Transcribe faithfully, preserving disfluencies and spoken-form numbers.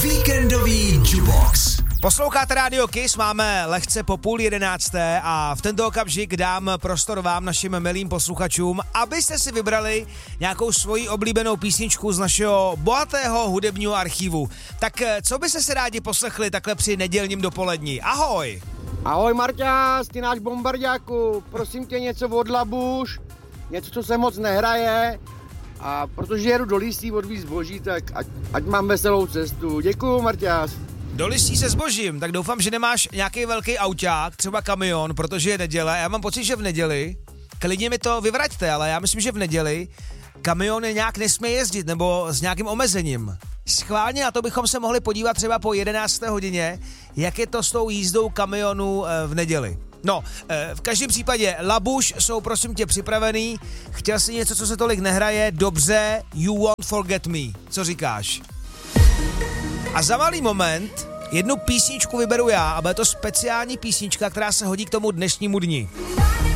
Víkendový Jukebox. Posloucháte Radio Kiss, máme lehce po půl jedenácté a v tento okamžik dám prostor vám, našim milým posluchačům, abyste si vybrali nějakou svoji oblíbenou písničku z našeho bohatého hudebního archivu. Tak co byste se rádi poslechli takhle při nedělním dopolední? Ahoj! Ahoj Marťás, ty náš bombardáku, prosím tě něco od Labuš, něco, co se moc nehraje, a protože jedu do Lysí odvíz zboží, tak ať, ať mám veselou cestu. Děkuju, Marťás. Do Lysí se zbožím, tak doufám, že nemáš nějaký velký auták, třeba kamion, protože je neděle. Já mám pocit, že v neděli, klidně mi to vyvraťte, ale já myslím, že v neděli kamiony nějak nesmí jezdit, nebo s nějakým omezením. Schválně na to bychom se mohli podívat třeba po jedenácté hodině, jak je to s tou jízdou kamionu v neděli. No, v každém případě Labuš jsou prosím tě připravený, chtěl jsi něco, co se tolik nehraje, dobře, You Won't Forget Me, co říkáš? A za malý moment jednu písničku vyberu já a bude to speciální písnička, která se hodí k tomu dnešnímu dni.